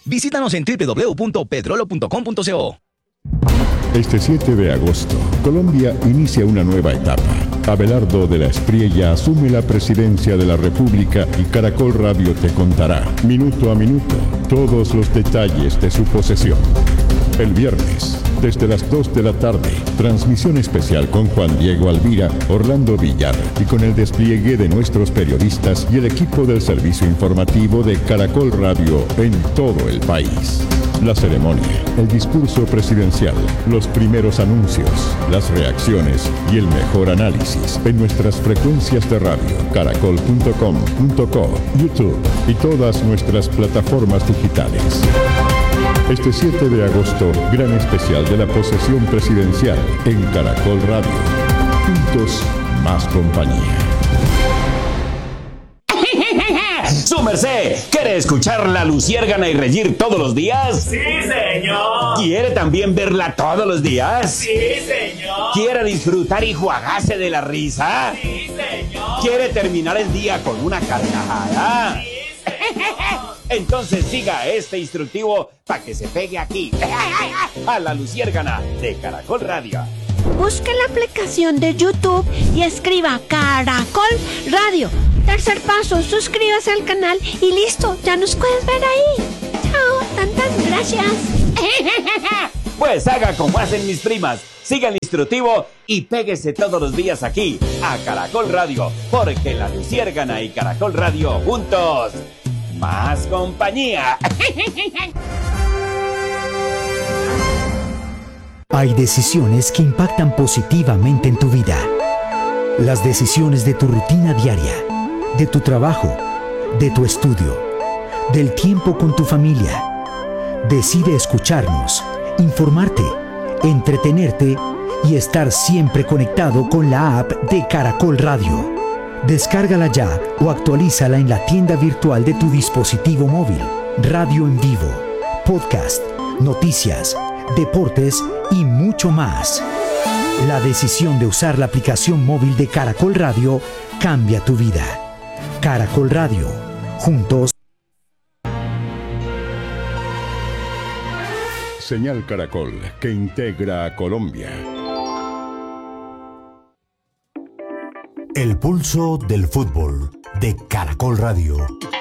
Visítanos en www.petrolo.com.co. Este 7 de agosto, Colombia inicia una nueva etapa. Abelardo de la Espriella asume la presidencia de la República y Caracol Radio te contará, minuto a minuto, todos los detalles de su posesión. El viernes, desde las 2 de la tarde, transmisión especial con Juan Diego Alvira, Orlando Villar y con el despliegue de nuestros periodistas y el equipo del servicio informativo de Caracol Radio en todo el país. La ceremonia, el discurso presidencial, los primeros anuncios, las reacciones y el mejor análisis en nuestras frecuencias de radio, caracol.com.co, YouTube y todas nuestras plataformas digitales. Este 7 de agosto, gran especial de la posesión presidencial en Caracol Radio. Juntos, más compañía. ¡Su merced! ¿Quiere escuchar La Luciérgana y reír todos los días? ¡Sí, señor! ¿Quiere también verla todos los días? ¡Sí, señor! ¿Quiere disfrutar y jugarse de la risa? ¡Sí, señor! ¿Quiere terminar el día con una carcajada? ¡Sí, señor! Entonces siga este instructivo para que se pegue aquí, a La Luciérgana de Caracol Radio. Busque la aplicación de YouTube y escriba Caracol Radio. Tercer paso, suscríbase al canal y listo, ya nos puedes ver ahí. Chao, tantas gracias. Pues haga como hacen mis primas, siga el instructivo y péguese todos los días aquí, a Caracol Radio, porque La Luciérgana y Caracol Radio juntos, más compañía. Hay decisiones que impactan positivamente en tu vida. Las decisiones de tu rutina diaria, de tu trabajo, de tu estudio, del tiempo con tu familia. Decide escucharnos, informarte, entretenerte y estar siempre conectado con la app de Caracol Radio. Descárgala ya o actualízala en la tienda virtual de tu dispositivo móvil. Radio en vivo, podcast, noticias, deportes y mucho más. La decisión de usar la aplicación móvil de Caracol Radio cambia tu vida. Caracol Radio, juntos. Señal Caracol, que integra a Colombia. El pulso del fútbol de Caracol Radio.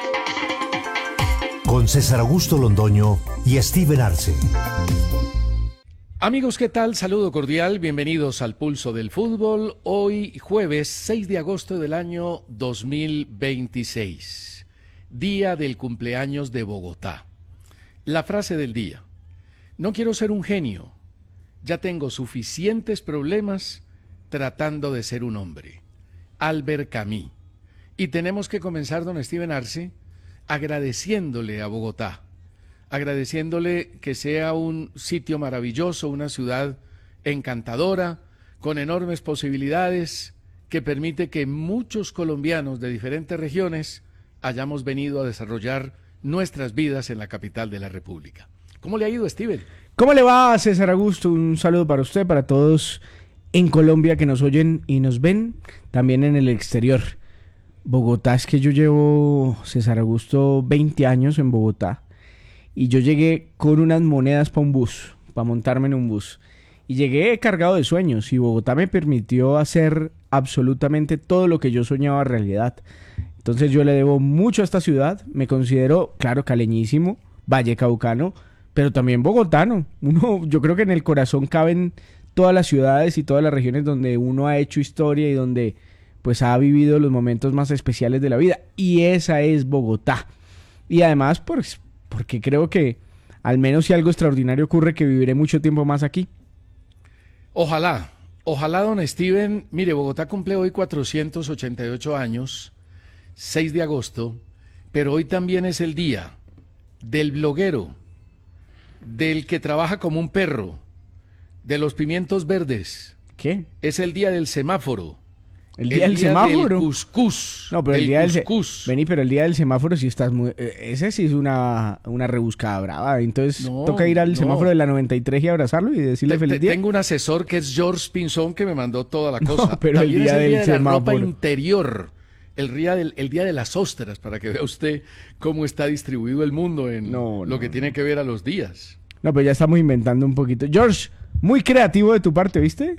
Con César Augusto Londoño y Steven Arce. Amigos, ¿qué tal? Saludo cordial, bienvenidos al Pulso del Fútbol. Hoy jueves 6 de agosto del año 2026, día del cumpleaños de Bogotá. La frase del día: no quiero ser un genio, ya tengo suficientes problemas tratando de ser un hombre. Albert Camus. Y tenemos que comenzar, don Steven Arce, agradeciéndole a Bogotá, agradeciéndole que sea un sitio maravilloso, una ciudad encantadora, con enormes posibilidades, que permite que muchos colombianos de diferentes regiones hayamos venido a desarrollar nuestras vidas en la capital de la República. ¿Cómo le ha ido, Steven? ¿Cómo le va, César Augusto? Un saludo para usted, para todos en Colombia que nos oyen y nos ven, también en el exterior. Bogotá, es que yo llevo, César Augusto, 20 años en Bogotá. Y yo llegué con unas monedas para un bus, para montarme en un bus. Y llegué cargado de sueños y Bogotá me permitió hacer absolutamente todo lo que yo soñaba realidad. Entonces yo le debo mucho a esta ciudad, me considero, claro, caleñísimo, vallecaucano, pero también bogotano. Yo creo que en el corazón caben todas las ciudades y todas las regiones donde uno ha hecho historia y donde pues ha vivido los momentos más especiales de la vida. Y esa es Bogotá. Y además, porque creo que al menos si algo extraordinario ocurre, que viviré mucho tiempo más aquí. Ojalá, don Steven. Mire, Bogotá cumple hoy 488 años, 6 de agosto, pero hoy también es el día del bloguero, del que trabaja como un perro, de los pimientos verdes. ¿Qué? Es el día del semáforo. El día del semáforo. El cuscús. No, pero el día cuscús. Vení, pero el día del semáforo sí estás muy... Ese sí es una rebuscada brava. Entonces toca ir al semáforo de la 93 y abrazarlo y decirle feliz día. Tengo un asesor que es George Pinzón que me mandó toda la cosa. No, pero el día del de semáforo. la ropa interior. el día de las ostras, para que vea usted cómo está distribuido el mundo en lo que tiene que ver a los días. No, pero ya estamos inventando un poquito. George, muy creativo de tu parte, ¿viste?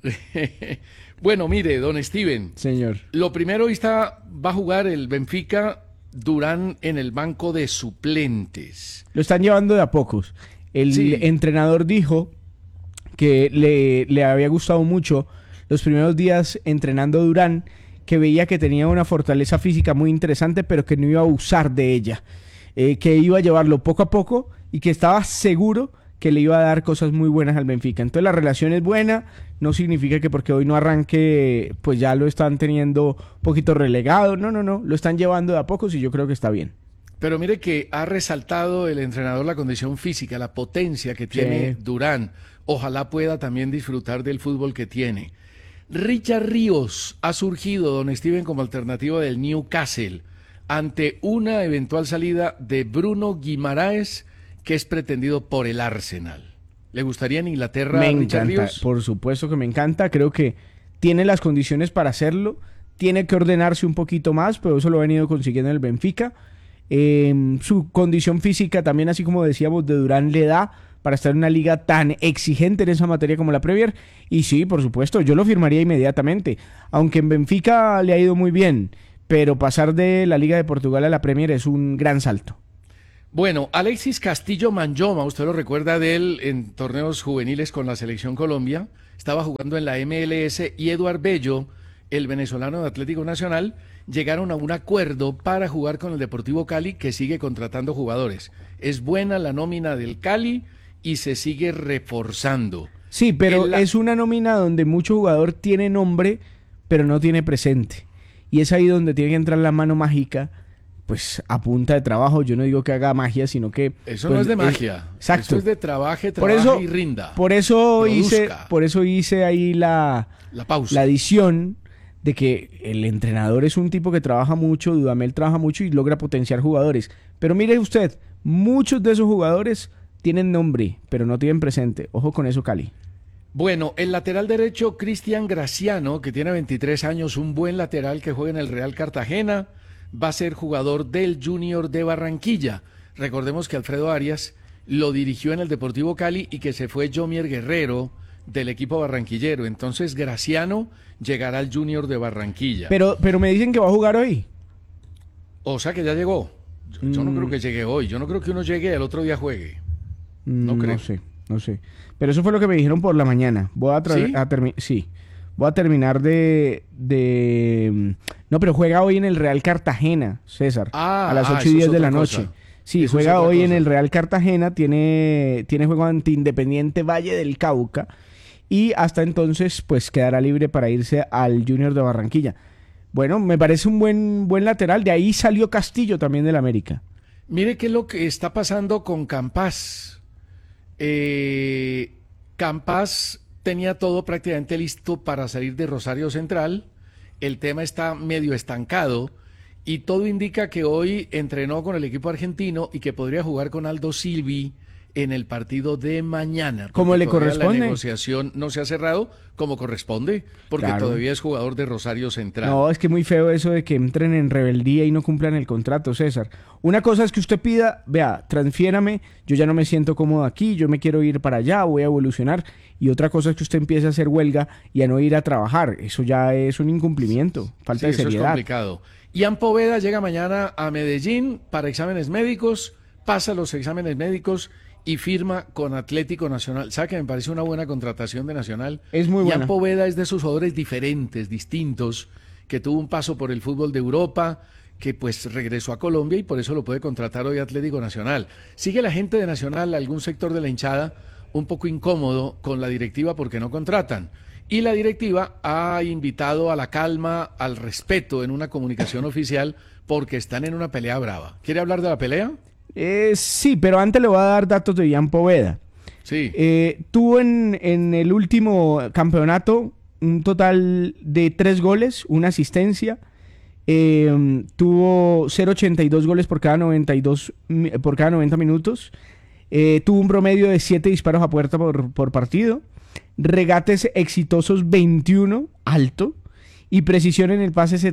Bueno, mire, don Steven. Señor. Lo primero, va a jugar el Benfica, Durán en el banco de suplentes. Lo están llevando de a pocos. El entrenador dijo que le había gustado mucho los primeros días entrenando Durán, que veía que tenía una fortaleza física muy interesante, pero que no iba a usar de ella, que iba a llevarlo poco a poco y que estaba seguro que le iba a dar cosas muy buenas al Benfica. Entonces la relación es buena, no significa que porque hoy no arranque, pues ya lo están teniendo un poquito relegado, no, lo están llevando de a pocos y yo creo que está bien. Pero mire que ha resaltado el entrenador la condición física, la potencia que tiene Durán. Ojalá pueda también disfrutar del fútbol que tiene. Richard Ríos ha surgido, don Steven, como alternativa del Newcastle ante una eventual salida de Bruno Guimaraes, que es pretendido por el Arsenal. ¿Le gustaría en Inglaterra Me Richard encanta, Ríos? por supuesto que me encanta. Creo que tiene las condiciones para hacerlo. Tiene que ordenarse un poquito más, pero eso lo ha venido consiguiendo en el Benfica. Su condición física también, así como decíamos, de Durán le da para estar en una liga tan exigente en esa materia como la Premier. Y sí, por supuesto, yo lo firmaría inmediatamente. Aunque en Benfica le ha ido muy bien, pero pasar de la Liga de Portugal a la Premier es un gran salto. Bueno, Alexis Castillo Manjoma, usted lo recuerda de él en torneos juveniles con la Selección Colombia, estaba jugando en la MLS, y Eduard Bello, el venezolano de Atlético Nacional, llegaron a un acuerdo para jugar con el Deportivo Cali, que sigue contratando jugadores. Es buena la nómina del Cali y se sigue reforzando. Sí, pero es una nómina donde mucho jugador tiene nombre, pero no tiene presente. Y es ahí donde tiene que entrar la mano mágica, pues a punta de trabajo. Yo no digo que haga magia, sino que... Eso pues, no es de magia. Exacto. Eso es de trabaje y rinda. Por eso hice ahí la pausa. La adición de que el entrenador es un tipo que trabaja mucho, Dudamel trabaja mucho y logra potenciar jugadores. Pero mire usted, muchos de esos jugadores tienen nombre, pero no tienen presente. Ojo con eso, Cali. Bueno, el lateral derecho, Cristian Graciano, que tiene 23 años, un buen lateral que juega en el Real Cartagena, va a ser jugador del Junior de Barranquilla. Recordemos que Alfredo Arias lo dirigió en el Deportivo Cali y que se fue Jomier Guerrero del equipo barranquillero. Entonces Graciano llegará al Junior de Barranquilla. Pero me dicen que va a jugar hoy. O sea que ya llegó. Yo no creo que llegue hoy. Yo no creo que uno llegue y el otro día juegue. No creo. No sé. Pero eso fue lo que me dijeron por la mañana. Voy a terminar de... No, pero juega hoy en el Real Cartagena, César. A las 8:10 de la noche. Sí, eso juega hoy en el Real Cartagena. Tiene juego ante Independiente Valle del Cauca. Y hasta entonces, pues quedará libre para irse al Junior de Barranquilla. Bueno, me parece un buen lateral. De ahí salió Castillo también del América. Mire qué es lo que está pasando con Campas. Campas tenía todo prácticamente listo para salir de Rosario Central. El tema está medio estancado y todo indica que hoy entrenó con el equipo argentino y que podría jugar con Aldo Silvi en el partido de mañana. Como le corresponde. La negociación no se ha cerrado como corresponde, porque todavía es jugador de Rosario Central. No, es que muy feo eso de que entren en rebeldía y no cumplan el contrato, César. Una cosa es que usted pida, vea, transfiérame, yo ya no me siento cómodo aquí, yo me quiero ir para allá, voy a evolucionar. Y otra cosa es que usted empiece a hacer huelga y a no ir a trabajar. Eso ya es un incumplimiento, falta de seriedad. Eso es complicado. Ian Poveda llega mañana a Medellín para exámenes médicos, pasa los exámenes médicos y firma con Atlético Nacional. ¿Sabe que me parece una buena contratación de Nacional? Es muy buena. Ian Poveda es de esos jugadores diferentes, distintos, que tuvo un paso por el fútbol de Europa, que pues regresó a Colombia y por eso lo puede contratar hoy Atlético Nacional. Sigue la gente de Nacional, algún sector de la hinchada, un poco incómodo con la directiva porque no contratan. Y la directiva ha invitado a la calma, al respeto en una comunicación oficial porque están en una pelea brava. ¿Quiere hablar de la pelea? Sí, pero antes le voy a dar datos de Ian Poveda. Sí. Tuvo en el último campeonato un total de 3 goles, una asistencia. Tuvo 0.82 goles por cada 90 minutos. Tuvo un promedio de 7 disparos a puerta por partido. Regates exitosos 21, alto. y precisión en el pase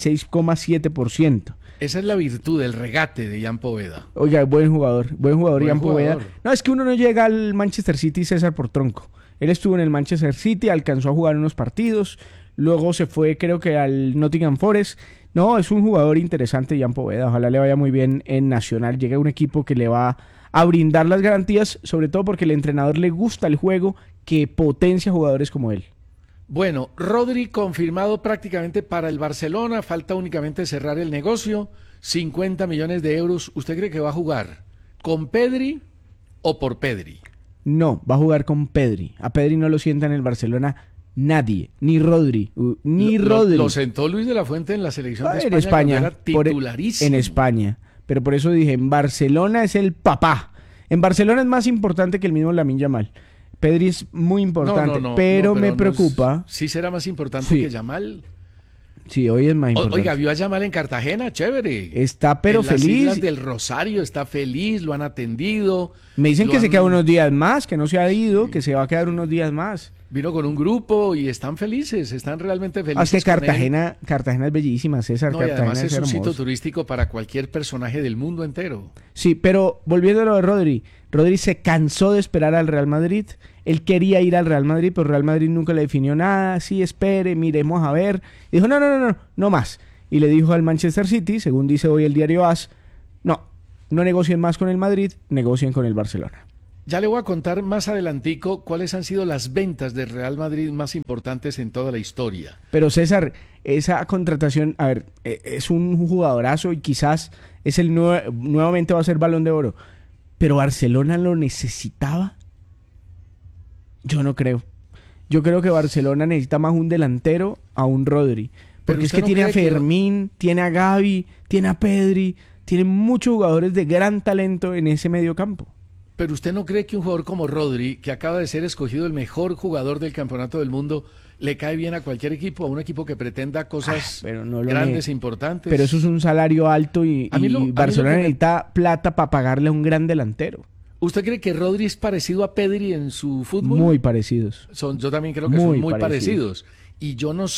76,7%. Esa es la virtud del regate de Jan Poveda. Oiga, buen jugador Buen Jan Poveda. jugador. No, es que uno no llega al Manchester City, César, por tronco. Él estuvo en el Manchester City, alcanzó a jugar unos partidos, luego se fue creo que al Nottingham Forest. No, es un jugador interesante Jan Poveda, ojalá le vaya muy bien en Nacional, llegue a un equipo que le va a brindar las garantías, sobre todo porque el entrenador le gusta el juego que potencia jugadores como él. Bueno, Rodri confirmado prácticamente para el Barcelona, falta únicamente cerrar el negocio, 50 millones de euros. ¿Usted cree que va a jugar con Pedri o por Pedri? No, va a jugar con Pedri. A Pedri no lo sienta en el Barcelona nadie, ni Rodri, Rodri. Lo sentó Luis de la Fuente en la selección de En España, España, cuando era titularísimo. en España. Pero por eso dije, en Barcelona es el papá. En Barcelona es más importante que el mismo Lamine Yamal. Pedri es muy importante, pero me preocupa. Sí será más importante Sí. que Yamal. Sí, hoy es más importante. Oiga, vio a Yamal en Cartagena, chévere. Está pero en las feliz. Islas del Rosario está feliz, lo han atendido. Me dicen lo que se han- queda unos días más, que no se ha ido, que se va a quedar unos días más. Vino con un grupo y están felices, están realmente felices. Es que con él. Cartagena es bellísima, César. No, y Cartagena además es un sitio hermoso. turístico para cualquier personaje del mundo entero. Sí, pero volviendo a lo de Rodri. Rodri se cansó de esperar al Real Madrid. Él quería ir al Real Madrid, pero Real Madrid nunca le definió nada. Sí, espere, miremos a ver. Dijo, no más. Y le dijo al Manchester City, según dice hoy el diario AS, no negocien más con el Madrid, negocien con el Barcelona. Ya le voy a contar más adelantico cuáles han sido las ventas del Real Madrid más importantes en toda la historia. Pero César, esa contratación, a ver, es un jugadorazo y quizás es nuevamente va a ser Balón de Oro. Pero Barcelona lo necesitaba. Yo no creo. Yo creo que Barcelona necesita más un delantero a un Rodri. Porque es ¿usted que no tiene a cree que Fermín, tiene a Gavi, tiene a Pedri, tiene muchos jugadores de gran talento en ese medio campo. Pero ¿usted no cree que un jugador como Rodri, que acaba de ser escogido el mejor jugador del campeonato del mundo, le cae bien a cualquier equipo, a un equipo que pretenda cosas pero no lo grandes ne- e importantes? Pero eso es un salario alto y A mí lo Barcelona que me- necesita plata para pagarle a un gran delantero. ¿Usted cree que Rodri es parecido a Pedri en su fútbol? Muy parecidos. Yo también creo que Muy son muy parecidos. parecidos. Y yo no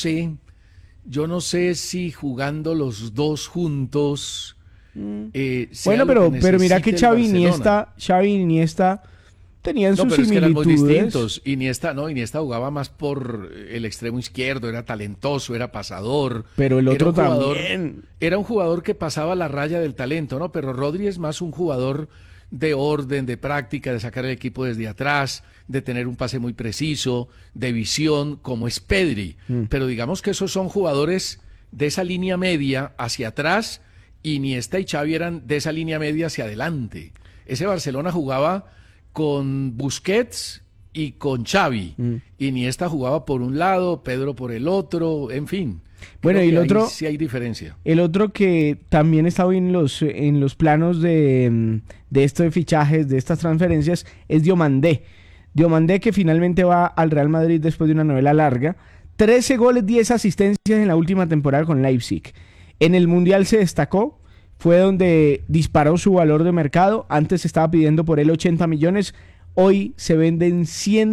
sé si jugando los dos juntos. Sea Bueno, lo que pero mira que necesite el Barcelona. Xavi y Iniesta tenían No, sus pero es que eran muy similitudes. distintos. Iniesta jugaba más por el extremo izquierdo, era talentoso, era pasador. Pero el Era otro un jugador- también. Era un jugador que pasaba la raya del talento, ¿no? Pero Rodri es más un jugador de orden, de práctica, de sacar el equipo desde atrás, de tener un pase muy preciso, de visión, como es Pedri. Pero digamos que esos son jugadores de esa línea media hacia atrás, Iniesta y Xavi eran de esa línea media hacia adelante. Ese Barcelona jugaba con Busquets y con Xavi. Iniesta jugaba por un lado, Pedro por el otro, en fin. Bueno, Creo y el que ahí otro- sí hay diferencia. El otro que también está hoy en los planos de esto de fichajes, de estas transferencias, es Diomandé. Diomandé que finalmente va al Real Madrid después de una novela larga. 13 goles, 10 asistencias en la última temporada con Leipzig. En el Mundial se destacó, fue donde disparó su valor de mercado. Antes se estaba pidiendo por él 80 millones. Hoy se venden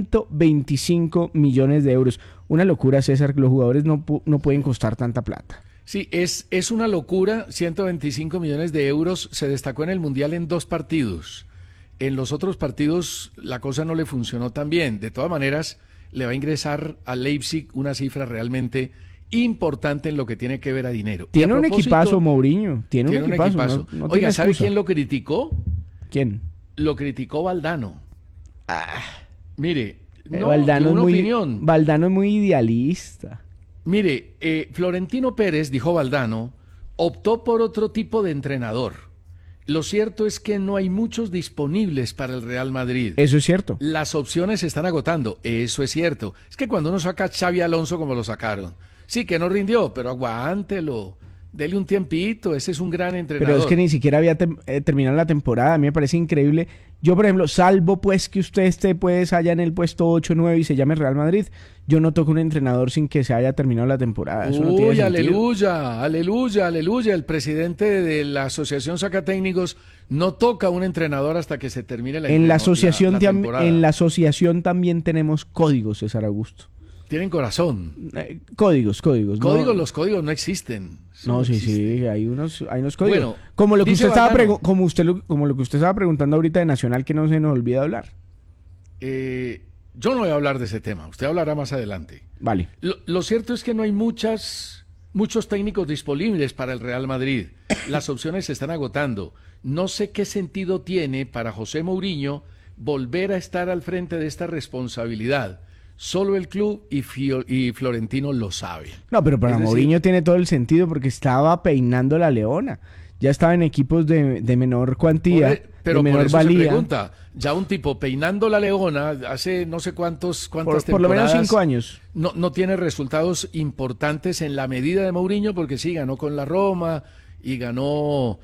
125 millones de euros. Una locura, César, que los jugadores no pueden costar tanta plata. Sí, es una locura, 125 millones de euros, se destacó en el Mundial en 2 partidos. En los otros partidos la cosa no le funcionó tan bien. De todas maneras, le va a ingresar a Leipzig una cifra realmente importante en lo que tiene que ver a dinero. Tiene Y a un propósito, equipazo, Mourinho. Tiene un equipazo. No Oiga, tiene ¿sabe excusa. quién lo criticó? ¿Quién? Lo criticó Valdano. Mire, Valdano, una es muy, opinión. Valdano es muy idealista. Mire, Florentino Pérez, dijo Valdano, optó por otro tipo de entrenador. Lo cierto es que no hay muchos disponibles para el Real Madrid. Eso es cierto. Las opciones se están agotando, eso es cierto. Es que cuando uno saca a Xavi Alonso como lo sacaron, sí que no rindió, pero aguántelo, dele un tiempito, ese es un gran entrenador. Pero es que ni siquiera había terminado la temporada. A mí me parece increíble. Yo, por ejemplo, salvo pues que usted esté pues allá en el puesto 8 9 y se llame Real Madrid, yo no toco un entrenador sin que se haya terminado la temporada. Eso no tiene Uy, sentido. aleluya, aleluya, aleluya. El presidente de la Asociación Sacatécnicos no toca un entrenador hasta que se termine la En la asociación, temporada. en la asociación también tenemos códigos, César Augusto. Tienen corazón. Códigos. Los códigos no existen. Eso No, sí, existe. sí, hay unos códigos. Bueno, como lo que dice usted estaba Valdano. como lo que usted estaba preguntando ahorita de Nacional, que no se nos olvida hablar. Yo no voy a hablar de ese tema. Usted hablará más adelante. Vale. Lo cierto es que no hay muchos técnicos disponibles para el Real Madrid. Las opciones se están agotando. No sé qué sentido tiene para José Mourinho volver a estar al frente de esta responsabilidad. Solo el club y Florentino lo saben. No, pero para Es decir, Mourinho tiene todo el sentido porque estaba peinando la leona. Ya estaba en equipos de menor cuantía, pero de menor por eso valía. se pregunta, ya un tipo peinando la leona hace no sé cuántas Por temporadas. lo menos 5 años. No tiene resultados importantes en la medida de Mourinho, porque sí, ganó con la Roma y ganó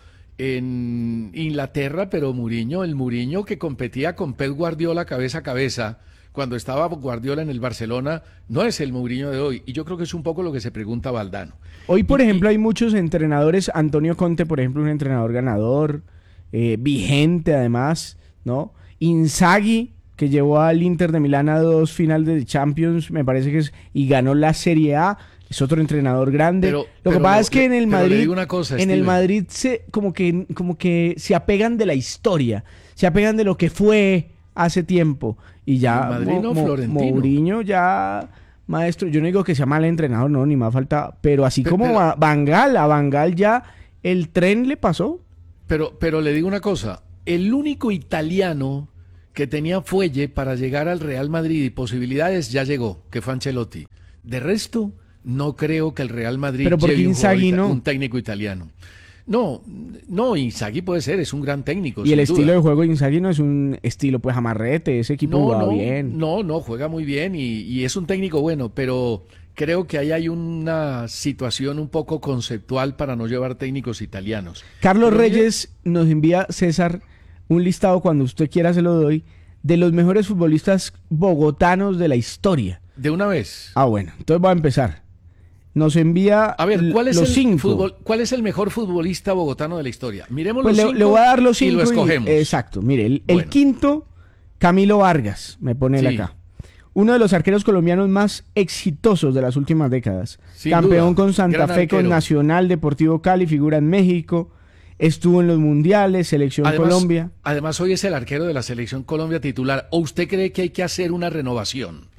en Inglaterra, pero el Mourinho que competía con Pep Guardiola cabeza a cabeza, cuando estaba Guardiola en el Barcelona, no es el Mourinho de hoy. Y yo creo que es un poco lo que se pregunta Valdano. Hoy, por ejemplo, hay muchos entrenadores. Antonio Conte, por ejemplo, un entrenador ganador, vigente además, ¿no? Inzaghi, que llevó al Inter de Milán a 2 finales de Champions, me parece que y ganó la Serie A. Es otro entrenador grande. Lo que pasa es que en el pero le Madrid, digo una cosa, en el Steven. Madrid como que se apegan de la historia, se apegan de lo que fue hace tiempo y ya El Madrid no, Florentino. Mourinho ya maestro, yo no digo que sea mal entrenador, no, ni más falta, pero así como a Van Gaal ya el tren le pasó. Pero le digo una cosa, el único italiano que tenía fuelle para llegar al Real Madrid y posibilidades ya llegó, que fue Ancelotti. De resto, no creo que el Real Madrid Pero porque lleve Inzaghi no. un técnico italiano. No, Inzaghi puede ser, es un gran técnico. Y el sin estilo duda. de juego de Inzaghi no es un estilo pues amarrete, ese equipo jugaba bien. No, juega muy bien y es un técnico bueno, pero creo que ahí hay una situación un poco conceptual para no llevar técnicos italianos. Carlos Pero mire, Reyes nos envía, César, un listado, cuando usted quiera se lo doy, de los mejores futbolistas bogotanos de la historia. de una vez. Ah, bueno, entonces voy a empezar. Nos envía A ver, ¿cuál es, los el 5. ¿cuál es el mejor futbolista bogotano de la historia? Miremos Pues los le 5 voy a dar los 5 y lo escogemos. exacto, mire, el Bueno. quinto, Camilo Vargas, me pone él Sí. acá. Uno de los arqueros colombianos más exitosos de las últimas décadas. Sin Campeón duda, con Santa gran Fe, con arquero. Nacional, Deportivo Cali, figura en México. Estuvo en los mundiales, Selección Colombia. Además, hoy es el arquero de la Selección Colombia titular. ¿O usted cree que hay que hacer una renovación?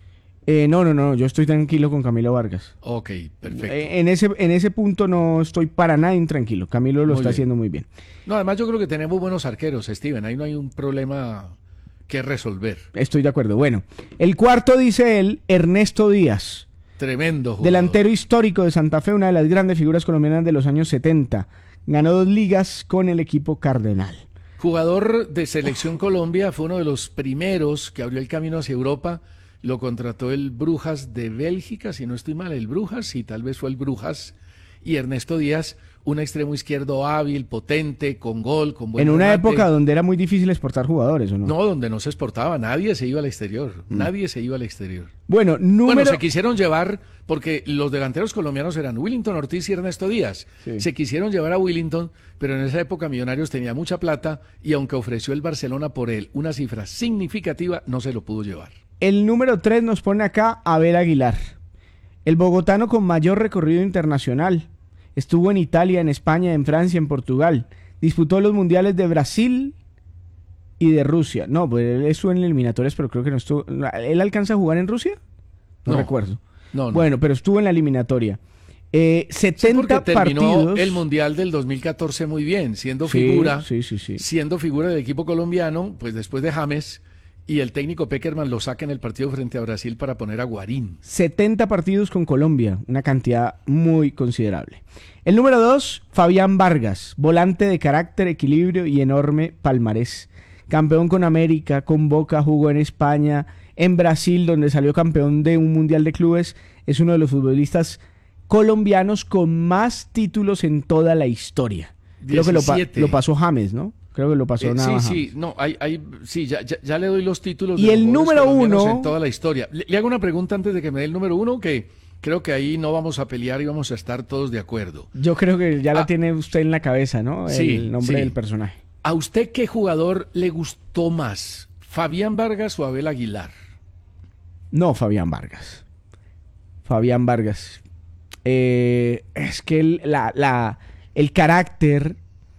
No, yo estoy tranquilo con Camilo Vargas. Ok, perfecto. En ese punto no estoy para nada intranquilo. Camilo lo Muy está bien. haciendo muy bien. No, además yo creo que tenemos buenos arqueros, Steven. Ahí no hay un problema que resolver. Estoy de acuerdo. Bueno, el cuarto dice él, Ernesto Díaz. Tremendo jugador. Delantero histórico de Santa Fe, una de las grandes figuras colombianas de los años 70. Ganó 2 ligas con el equipo Cardenal. Jugador de Selección Colombia, fue uno de los primeros que abrió el camino hacia Europa. Lo contrató el Brujas de Bélgica, si no estoy mal, el Brujas, y tal vez fue el Brujas. Y Ernesto Díaz, un extremo izquierdo hábil, potente, con gol, con buen En una remate. época donde era muy difícil exportar jugadores, ¿o no? No, donde no se exportaba, nadie se iba al exterior, nadie se iba al exterior. Bueno, Bueno, se quisieron llevar, porque los delanteros colombianos eran Willington Ortiz y Ernesto Díaz. Sí. Se quisieron llevar a Willington, pero en esa época Millonarios tenía mucha plata y aunque ofreció el Barcelona por él una cifra significativa, no se lo pudo llevar. El número 3 nos pone acá Abel Aguilar, el bogotano con mayor recorrido internacional. Estuvo en Italia, en España, en Francia, en Portugal. Disputó los mundiales de Brasil y de Rusia. No, pues él estuvo en eliminatorias, pero creo que no estuvo. ¿Él alcanza a jugar en Rusia? No recuerdo. No. Bueno, pero estuvo en la eliminatoria. Sí, 70 porque terminó partidos. el Mundial del 2014 muy bien, siendo Sí, figura, sí. siendo figura del equipo colombiano, pues después de James, y el técnico Peckerman lo saca en el partido frente a Brasil para poner a Guarín. 70 partidos con Colombia, una cantidad muy considerable. El número 2, Fabián Vargas, volante de carácter, equilibrio y enorme palmarés. Campeón con América, con Boca, jugó en España, en Brasil, donde salió campeón de un mundial de clubes. Es uno de los futbolistas colombianos con más títulos en toda la historia. Creo que 17. lo pasó James, ¿no? Creo que lo pasó nada. Sí, no, sí, ya le doy los títulos. Y de los el jugadores número colombianos 1. en toda la historia. Le hago una pregunta antes de que me dé el número 1, que creo que ahí no vamos a pelear y vamos a estar todos de acuerdo. Yo creo que ya la tiene usted en la cabeza, ¿no? Sí, El nombre sí. del personaje. ¿A usted qué jugador le gustó más? ¿Fabián Vargas o Abel Aguilar? No, Fabián Vargas. Fabián Vargas. Es que el carácter,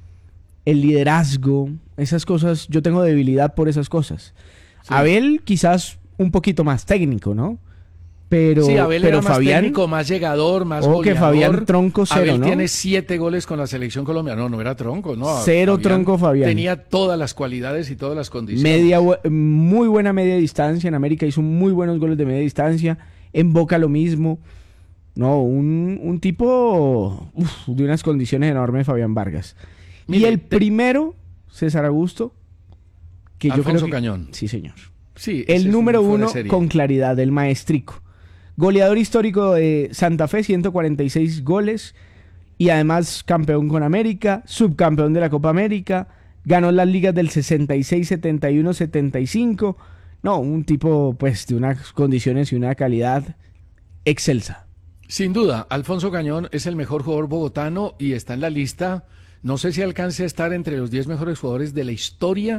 el liderazgo, esas cosas, yo tengo debilidad por esas cosas. Sí. Abel quizás un poquito más técnico, ¿no? Pero, sí, Abel pero era más Fabián, técnico, más llegador, más goleador. que Fabián tronco cero, Abel ¿no? tiene 7 goles con la selección colombiana. No era tronco, no. Cero Fabián tronco Fabián. Tenía todas las cualidades y todas las condiciones. Muy buena media distancia. En América hizo muy buenos goles de media distancia. En Boca lo mismo. No, un tipo de unas condiciones enormes, Fabián Vargas. Mire, y el primero, César Augusto, que Alfonso yo creo que, Cañón. Sí, señor. Sí, el número 1 con claridad, el maestrico. Goleador histórico de Santa Fe, 146 goles. Y además campeón con América, subcampeón de la Copa América. Ganó las ligas del 66, 71, 75. No, un tipo pues de unas condiciones y una calidad excelsa. Sin duda, Alfonso Cañón es el mejor jugador bogotano y está en la lista. No sé si alcance a estar entre los 10 mejores jugadores de la historia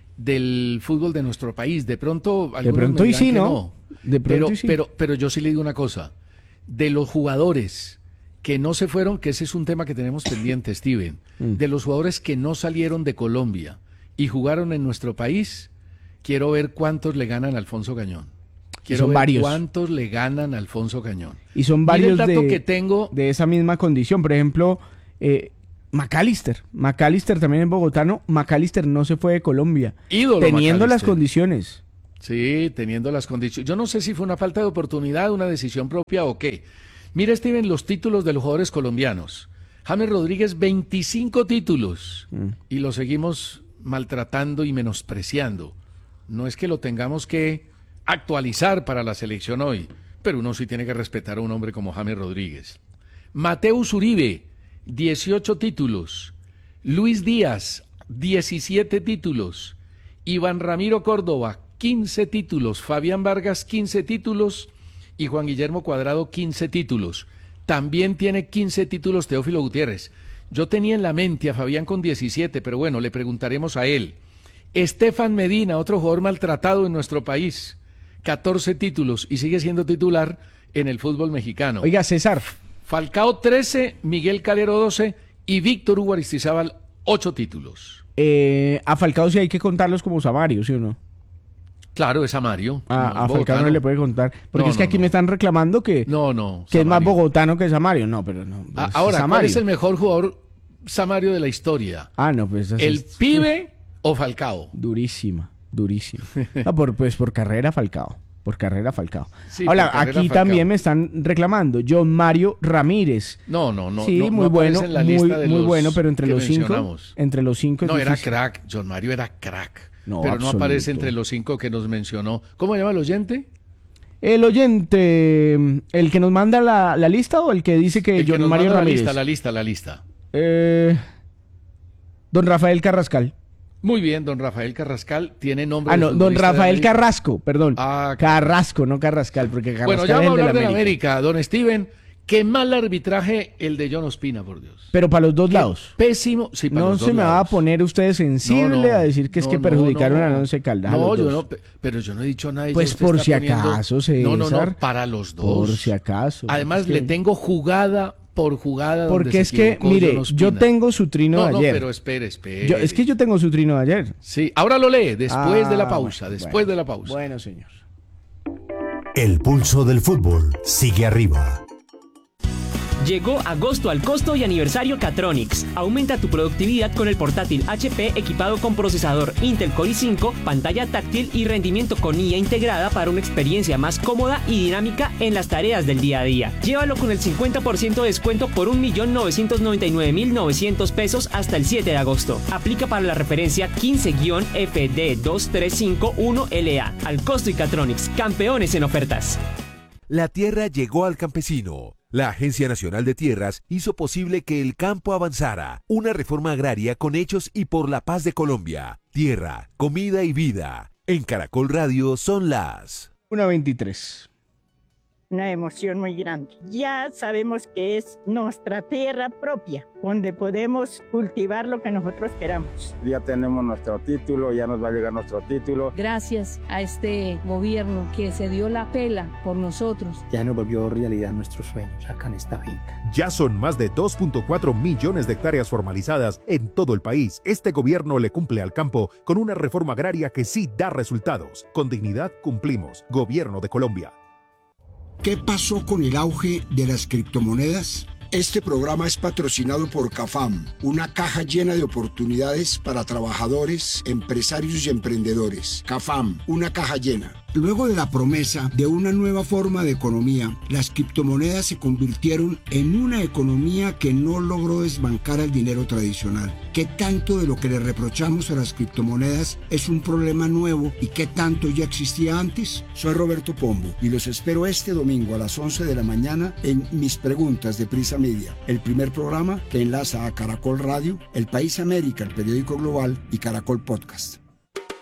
del fútbol de nuestro país. De pronto y sí, ¿no? De pronto sí. Pero yo sí le digo una cosa. De los jugadores que no se fueron, que ese es un tema que tenemos pendiente, Steven, de los jugadores que no salieron de Colombia y jugaron en nuestro país, quiero ver cuántos le ganan a Alfonso Cañón. Quiero ver varios. ¿Cuántos le ganan a Alfonso Cañón? Y son varios el dato que tengo de esa misma condición. Por ejemplo, McAllister también es bogotano. McAllister no se fue de Colombia. Ídolo teniendo McAllister. Las condiciones. Sí, teniendo las condiciones. Yo no sé si fue una falta de oportunidad, una decisión propia o qué. Mira, Steven, los títulos de los jugadores colombianos. James Rodríguez, 25 títulos. Y lo seguimos maltratando y menospreciando. No es que lo tengamos que actualizar para la selección hoy, pero uno sí tiene que respetar a un hombre como James Rodríguez. Mateus Uribe, 18 títulos. Luis Díaz, 17 títulos. Iván Ramiro Córdoba, 15 títulos. Fabián Vargas, 15 títulos. Y Juan Guillermo Cuadrado, 15 títulos. También tiene 15 títulos Teófilo Gutiérrez. Yo tenía en la mente a Fabián con 17, pero bueno, le preguntaremos a él. Estefan Medina, otro jugador maltratado en nuestro país, 14 títulos y sigue siendo titular en el fútbol mexicano. Oiga, César. Falcao, 13, Miguel Calero, 12 y Víctor Hugo Aristizábal, 8 títulos. A Falcao sí hay que contarlos como Samario, ¿sí o no? Claro, es Samario. A Falcao no le puede contar. Porque es que aquí me están reclamando que, que Samario. Es más bogotano que Samario. No, pero no. Pues ahora, ¿cuál es el mejor jugador Samario de la historia? No, pues... ¿El pibe o Falcao? Durísima. Por carrera Falcao. Sí, ahora, aquí Falcao. También me están reclamando. John Mario Ramírez. No. Sí, muy bueno, muy bueno, pero entre los 5. Entre los 5 no, era crack. John Mario era crack. No, pero absoluto. No aparece entre los 5 que nos mencionó. ¿Cómo se llama el oyente? El oyente, el que nos manda la lista o el que dice que John Mario Ramírez. La lista. Don Rafael Carrascal. Muy bien, don Rafael Carrascal tiene nombre. Don Rafael Carrasco, perdón. Carrasco, no Carrascal, porque Carrascal bueno, ya vamos a hablar de la América. Don Steven, qué mal arbitraje el de John Ospina, por Dios. Pero para los dos lados. Pésimo, sí, para los dos lados. No se me va a poner usted sensible a decir que es que perjudicaron a Once Caldas. No, pero yo no he dicho nada. Pues por si acaso, César. No, para los dos. Por si acaso. Además, le tengo jugada por jugada. Porque es que, mire, yo tengo su trino de ayer. No, pero espere. Es que yo tengo su trino de ayer. Sí, ahora lo lee, después de la pausa, de la pausa. Bueno, señor. El pulso del fútbol sigue arriba. Llegó agosto al costo y aniversario Catronics. Aumenta tu productividad con el portátil HP equipado con procesador Intel Core i5, pantalla táctil y rendimiento con IA integrada para una experiencia más cómoda y dinámica en las tareas del día a día. Llévalo con el 50% de descuento por 1.999.900 pesos hasta el 7 de agosto. Aplica para la referencia 15-FD2351LA. Al costo y Catronics, campeones en ofertas. La tierra llegó al campesino. La Agencia Nacional de Tierras hizo posible que el campo avanzara. Una reforma agraria con hechos y por la paz de Colombia. Tierra, comida y vida. En Caracol Radio son las 1:23. una emoción muy grande. Ya sabemos que es nuestra tierra propia, donde podemos cultivar lo que nosotros queramos. Ya tenemos nuestro título, ya nos va a llegar nuestro título. Gracias a este gobierno que se dio la pela por nosotros. Ya nos volvió realidad nuestros sueños acá en esta finca. Ya son más de 2.4 millones de hectáreas formalizadas en todo el país. Este gobierno le cumple al campo con una reforma agraria que sí da resultados. Con dignidad cumplimos. Gobierno de Colombia. ¿Qué pasó con el auge de las criptomonedas? Este programa es patrocinado por CAFAM, una caja llena de oportunidades para trabajadores, empresarios y emprendedores. CAFAM, una caja llena. Luego de la promesa de una nueva forma de economía, las criptomonedas se convirtieron en una economía que no logró desbancar al dinero tradicional. ¿Qué tanto de lo que le reprochamos a las criptomonedas es un problema nuevo y qué tanto ya existía antes? Soy Roberto Pombo y los espero este domingo a las 11 de la mañana en Mis Preguntas de Prisa Media, el primer programa que enlaza a Caracol Radio, El País América, el periódico global, y Caracol Podcast.